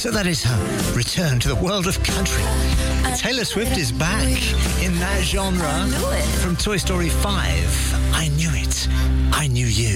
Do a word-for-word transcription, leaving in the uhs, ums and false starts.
So that is her return to the world of country. Taylor Swift is back in that genre from Toy Story five. I knew it. I knew you.